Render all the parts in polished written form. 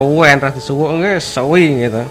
Uwen ra disuwuk nge suwi gitu.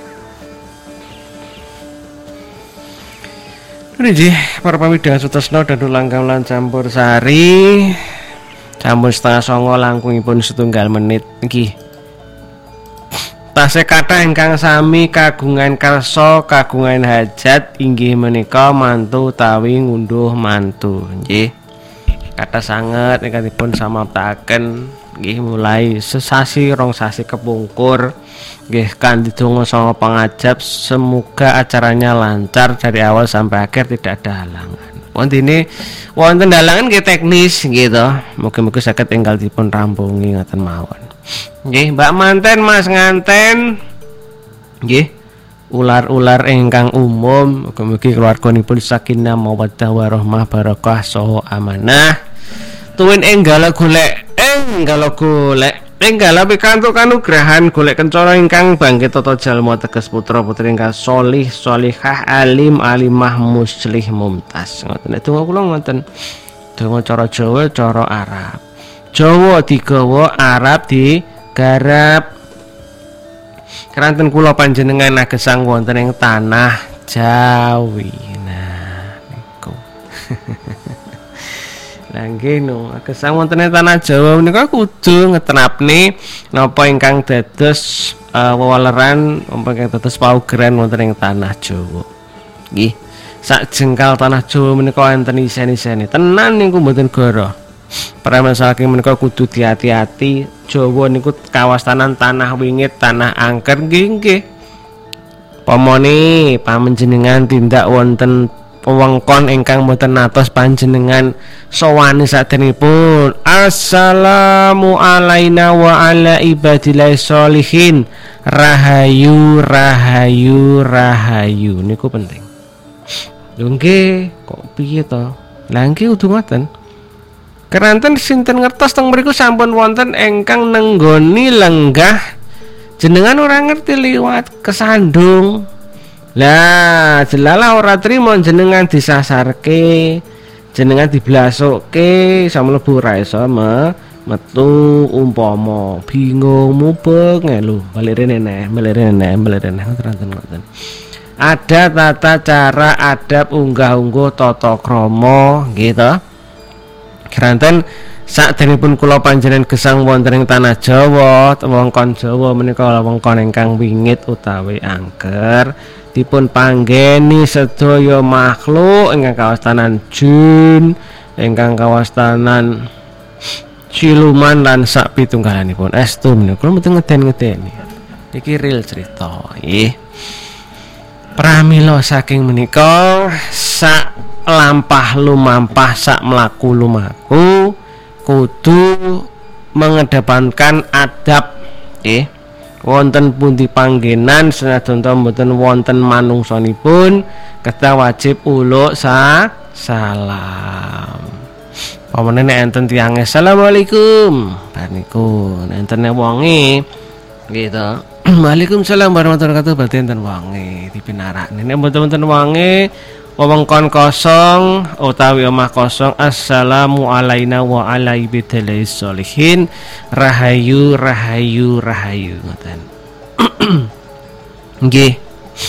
Ini para pamidang sutresna dan ulang lan campur sari. Sampun setengah songo langkungipun setunggal menit nggih. Tasih kathah ingkang sami kagungan kersa, kagungan hajat inggih menika mantu utawi ngunduh mantu nggih. Kathah sanget ingkang dipun samaptaken nggih mulai sesasi rong sasi kepungkur nggih kanthi donga sama pangajab semoga acaranya lancar dari awal sampai akhir tidak ada halangan. Wonten dalangan nggih teknis gitu. Mugi-mugi saged enggal dipun rampungi ngoten mawon. Nggih, Mbak manten, Mas nganten. Nggih. Ular-ular ingkang umum, mugi-mugi keluarganipun sakinah mawaddah warahmah barokah saha amanah. Tuwin enggal golek Enggala pikantuk kanugrahan golek kencana ingkang bangkit tata jalma teges putra putri ingkang sholih sholihah alim alimah muslih mumtaz. Ngoten donga kula ngoten. Donga cara Jawa cara Arab. Jawa digawa, Arab digarap. Keranten kula panjenengan agesang wonten ing tanah Jawi. Nah niku. Nggih no, gesang wonten ing tanah Jawa menika kudu ngetenapne napa ingkang dados weweleran napa ingkang dados paugeran wonten ing tanah Jawa. Nggih. Sak jengkal tanah Jawa menika enten isen-isene. Tenan niku mboten goroh. Para saking menika kudu diati-ati. Jawa niku kawastanan tanah wingit, tanah angker nggih. Pamane pamenjenengan tindak wonten wewengkon ingkang mboten natos panjenengan sowani saderengipun assalamu alaina wa ala ibadillah sholihin rahayu rahayu rahayu niku penting. Lho nggih kok piye to? Lah nggih kudu ngoten. Keranten sinten ngertos teng mriku sampun wonten ingkang nenggoni lenggah jenengan ora ngerti liwat kesandung. Lah jelalah ora trimo jenengan disasarke, jenengan diblasukke sama mlebu ra iso metu umpama bingung mubeng lho balik rene ngoten. Ada tata cara adab unggah-ungguh tata krama gitu. Keranten saderengipun kula panjenengan gesang wonten ing tanah Jawa, wewengkon Jawa menika wewengkon ingkang wingit utawi angker. Dipun panggeni sedaya makhluk ingkang kawastanan jin, ingkang kawastanan siluman lan sak pitunggalanipun. Estu menika kula mboten ngeden-ngedeni. Iki real cerita, nggih. Pramila saking menika sak lampah lumampah sak mlaku lumaku kudu mengedepankan adab, nggih. Wonten pundi panggenan senajan mboten wonten manungsanipun kedah wajib uluk salam. Pamane nek enten tiyange asalamualaikum bar niku nek enten wonge nggih to Waalaikumsalam warahmatullahi wabarakatuh berarti enten wonge dipinarakne nek mboten wonge wewengkon kosong utawi omah kosong assalamu alaina wa ala ibadillah sholihin rahayu rahayu rahayu ngoten. Nggih.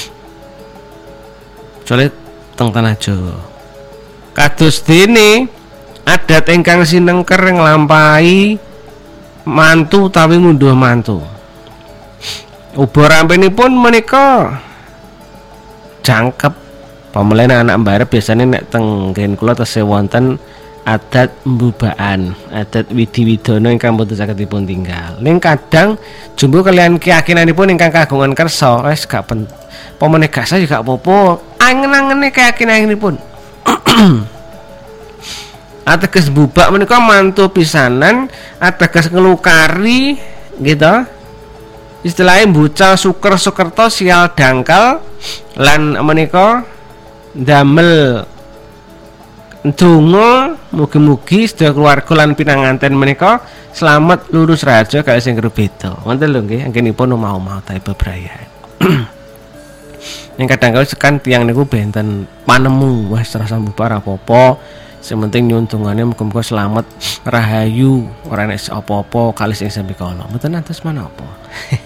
Soale teng tanah Jawa. Kados dene adat ingkang sinengker nglampahi mantu utawi ngunduh mantu. Uba rampenipun menika jangkep. Pamelen anak mbarep biasanya nek teng nggen kula tesih wonten adat mbubaan, adat widi-widana ingkang boten saged dipun tinggal. Ning kadang jumbo kalian keyakinanipun ingkang kagungan kersa, wis gak pamene gak saya gak apa-apa. Angen-angene keyakinanipun. Ateges bubak menika mantu pisanan, ateges ngelukari gitu. Istilahnya bucal suker-sukerto sial dangkal lan menika damel ndonga mugi-mugi sedaya keluarga lan pinanganten menika selamat lurus raja kaya sing beda. Wonten lho nggih anggenipun omah-omah utawi bebrayan. Ning kadang kala sekan tiyang niku benten panemu wis terasa bubar apa-apa Sementing nyuwun dongane muga-muga selamat rahayu ora nek apa-apa kalis ing sambi kala. Mboten atus menapa.